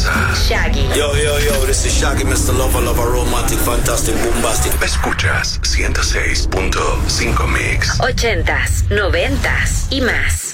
casa. Shaggy. Yo, this is Shaggy, Mr. Lover, romantic, fantastic, bombastic. Escuchas 106.5 Mix. 80s, 90s y más.